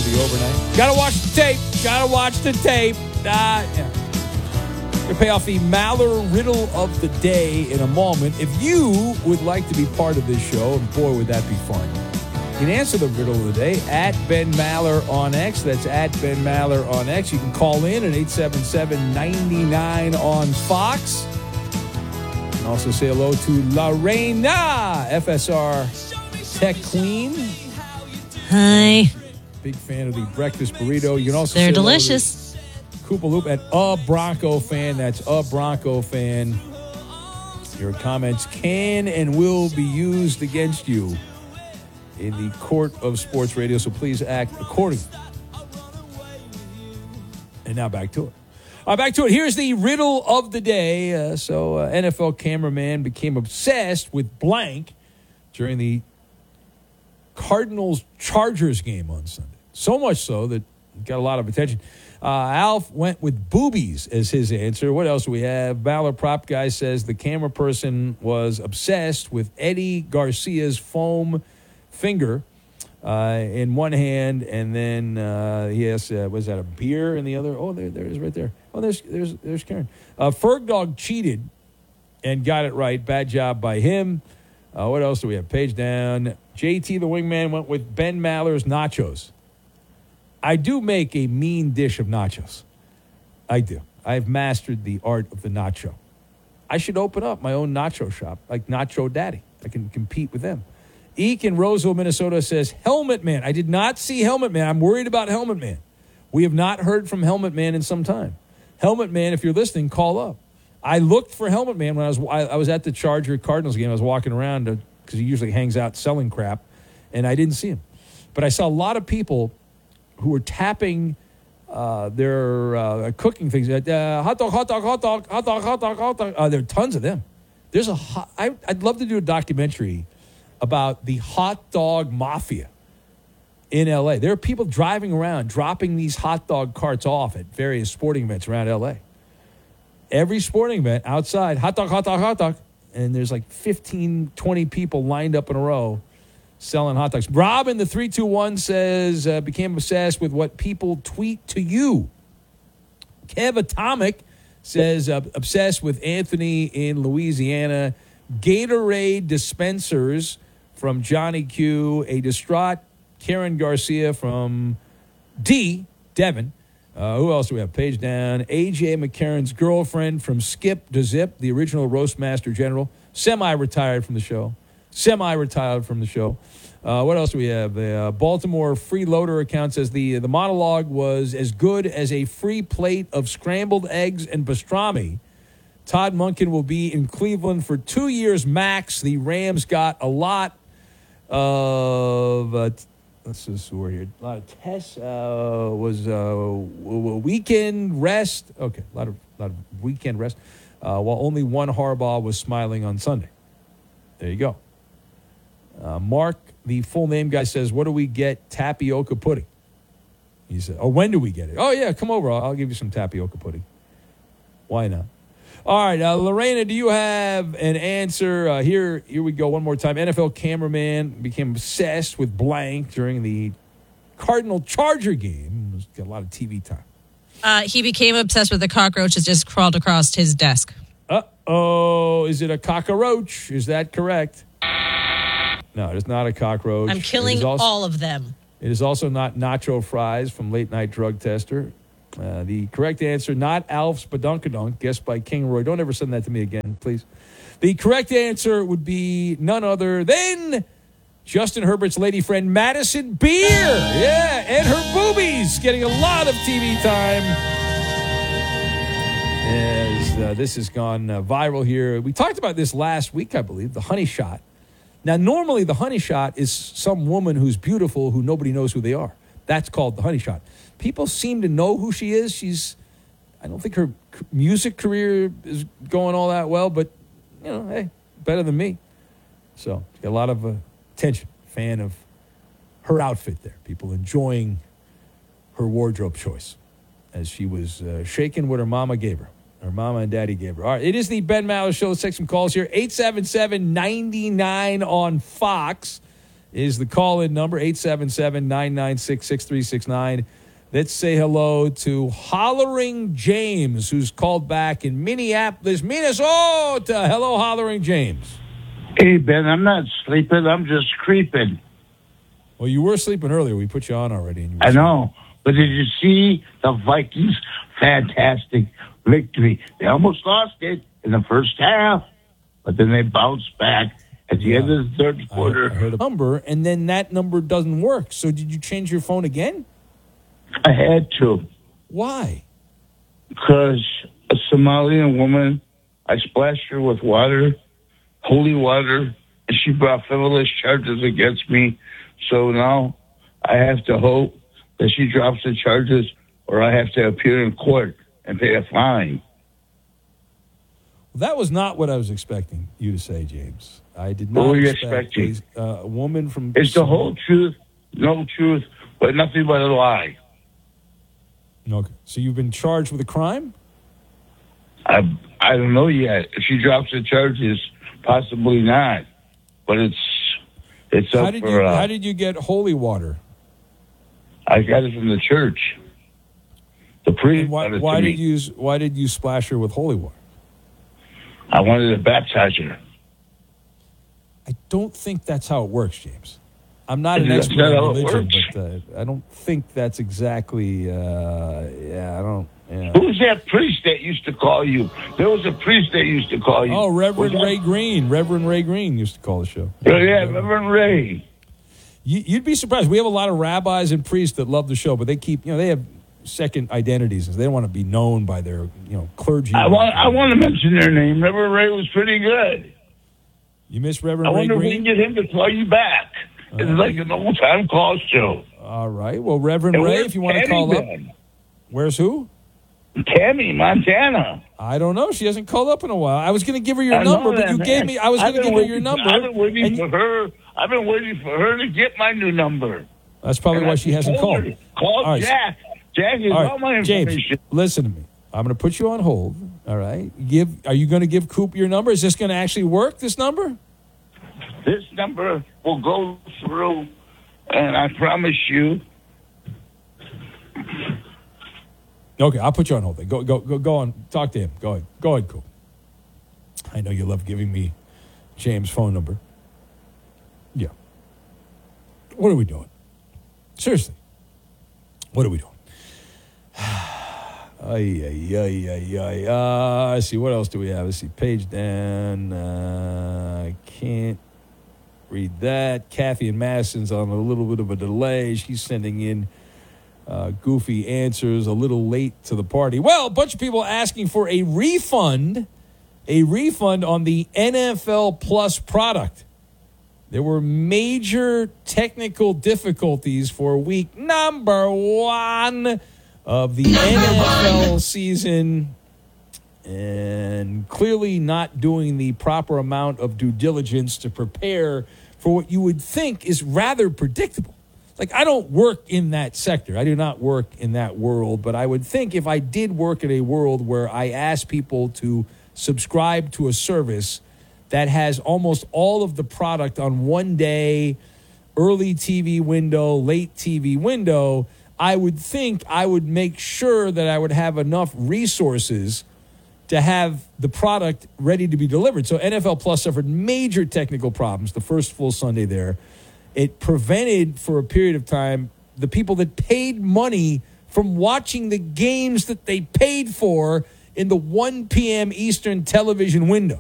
the overnight. Gotta watch the tape. Gotta watch the tape. Yeah. We'll pay off the Maller Riddle of the Day in a moment. If you would like to be part of this show, and boy, would that be fun, you can answer the riddle of the day at Ben Maller on X. That's at Ben Maller on X. You can call in at 877-99 on Fox. And also say hello to Lorena, FSR Tech Queen. Hi. Big fan of the breakfast burrito. You can also They're say delicious. Koopa Loop at A Bronco Fan. That's A Bronco Fan. Your comments can and will be used against you in the court of sports radio, so please act accordingly. And now back to it. Here's the riddle of the day. NFL cameraman became obsessed with blank during the Cardinals-Chargers game on Sunday. So much so that it got a lot of attention. Alf went with boobies as his answer. What else do we have? Maller Prop Guy says the camera person was obsessed with Eddie Garcia's foam finger in one hand, and then he has was that a beer in the other? Oh, there it is right there. Oh, there's Karen. Ferg Dog cheated and got it right. Bad job by him. What else do we have? Page down. JT the Wingman went with Ben Maller's nachos. I do make a mean dish of nachos. I do. I've mastered the art of the nacho. I should open up my own nacho shop, like Nacho Daddy. I can compete with them. Eek in Roseville, Minnesota says, Helmet Man. I did not see Helmet Man. I'm worried about Helmet Man. We have not heard from Helmet Man in some time. Helmet Man, if you're listening, call up. I looked for Helmet Man when I was at the Charger Cardinals game. I was walking around because he usually hangs out selling crap, and I didn't see him. But I saw a lot of people who were tapping their cooking things. Hot dog. There are tons of them. I'd love to do a documentary about the hot dog mafia in L.A. There are people driving around, dropping these hot dog carts off at various sporting events around L.A. Every sporting event outside, hot dog. And there's like 15, 20 people lined up in a row selling hot dogs. Robin, the 321, says, became obsessed with what people tweet to you. Kev Atomic says, obsessed with Anthony in Louisiana. Gatorade dispensers from Johnny Q. A distraught Karen Garcia from Devin. Who else do we have? Page down. A.J. McCarron's girlfriend from Skip to Zip, the original Roastmaster General. Semi-retired from the show. What else do we have? The Baltimore freeloader account says the monologue was as good as a free plate of scrambled eggs and pastrami. Todd Monken will be in Cleveland for 2 years max. The Rams got a lot of let's just we're here. A lot of tests. Was a weekend rest. Okay, a lot of weekend rest. While only one Harbaugh was smiling on Sunday. There you go. Mark, the full name guy, says, "What do we get? Tapioca pudding." He said, "Oh, when do we get it?" "Oh yeah, come over. I'll give you some tapioca pudding." Why not? All right, Lorena, do you have an answer? Here we go one more time. NFL cameraman became obsessed with blank during the Cardinal-Charger game. Got a lot of TV time. He became obsessed with the cockroaches just crawled across his desk. Uh-oh. Is it a cockroach? Is that correct? No, it is not a cockroach. I'm killing all of them. It is also not nacho fries from Late Night Drug Tester. The correct answer, not Alf's Badunkadunk, guessed by King Roy. Don't ever send that to me again, please. The correct answer would be none other than Justin Herbert's lady friend, Madison Beer. Yeah, and her boobies getting a lot of TV time. As this has gone viral here. We talked about this last week, I believe, the honey shot. Now, normally the honey shot is some woman who's beautiful who nobody knows who they are. That's called the honey shot. People seem to know who she is. I don't think her music career is going all that well, but, hey, better than me. So, she got a lot of attention. Fan of her outfit there. People enjoying her wardrobe choice as she was shaking what her mama gave her. Her mama and daddy gave her. All right, it is the Ben Maller Show. Let's take some calls here. 877-99 on Fox. is the call-in number, 877-996-6369. Let's say hello to Hollering James, who's called back in Minneapolis, Minnesota. Hello, Hollering James. Hey, Ben, I'm not sleeping. I'm just creeping. Well, you were sleeping earlier. We put you on already. And you were I know. But did you see the Vikings' fantastic victory? They almost lost it in the first half, but then they bounced back at the end of the third quarter. I heard a number, and then that number doesn't work. So did you change your phone again? I had to. Why? Because a Somalian woman, I splashed her with water, holy water, and she brought frivolous charges against me. So now I have to hope that she drops the charges or I have to appear in court and pay a fine. That was not what I was expecting you to say, James. I did What not were you expect expecting? a woman from... It's the whole truth, no truth, but nothing but a lie. Okay. So you've been charged with a crime? I don't know yet. If she drops the charges, possibly not. But it's up for... How did you get holy water? I got it from the church. The priest got it to me. Why did you splash her with holy water? I wanted to baptize her. I don't think that's how it works, James. I'm not an That's expert not in how it religion, works. but I don't think that's exactly... I don't... Yeah. Who's that priest that used to call you? There was a priest that used to call you. Oh, Reverend Ray Green. Reverend Ray Green used to call the show. Yeah, Reverend Ray. You'd be surprised. We have a lot of rabbis and priests that love the show, but they keep, they have second identities. They don't want to be known by their, clergy. I want to mention their name. Reverend Ray was pretty good. You miss Reverend I Ray wonder if we Green? can get him to call you back. It's like an old-time call show. All right. Well, Reverend Ray, if you want to call up. Where's who? Tammy, Montana. I don't know. She hasn't called up in a while. I was going to give her your number, but you gave me... I was going to give her your number. I've been waiting for her. I've been waiting for her to get my new number. That's probably why she hasn't called. Call Jack. Jack has all my information. James, listen to me. I'm going to put you on hold. All right. Are you going to give Coop your number? Is this going to actually work, this number? This number will go through, and I promise you. Okay, I'll put you on hold. Then. Go on. Talk to him. Go ahead, Coop. I know you love giving me James' phone number. Yeah. What are we doing? Seriously. What are we doing? Let's see, what else do we have? Let's see, page down. I can't read that. Kathy and Madison's on a little bit of a delay. She's sending in goofy answers, a little late to the party. Well, a bunch of people asking for a refund on the NFL Plus product. There were major technical difficulties for week number 1 of the NFL season, and clearly not doing the proper amount of due diligence to prepare for what you would think is rather predictable. Like, I don't work in that sector. I do not work in that world, but I would think if I did work in a world where I asked people to subscribe to a service that has almost all of the product on one day, early TV window, late TV window, I would think I would make sure that I would have enough resources to have the product ready to be delivered. So NFL Plus suffered major technical problems the first full Sunday there. It prevented, for a period of time, the people that paid money from watching the games that they paid for in the 1 p.m. Eastern television window.